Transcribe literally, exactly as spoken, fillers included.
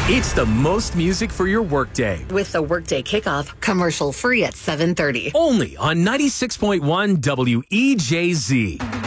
It's the most music for your workday. With the Workday Kickoff, commercial free at seven thirty. Only on ninety-six point one W E J Z.